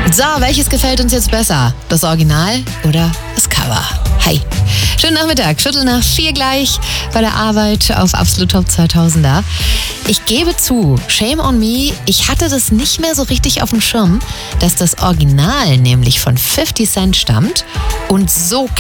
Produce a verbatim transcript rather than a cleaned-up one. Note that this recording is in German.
So, welches gefällt uns jetzt besser? Das Original oder das Cover? Hi. Schönen Nachmittag, Viertel nach vier gleich bei der Arbeit auf Absolut Top zweitausender. Ich gebe zu, shame on me, ich hatte das nicht mehr so richtig auf dem Schirm, dass das Original nämlich von fifty Cent stammt und so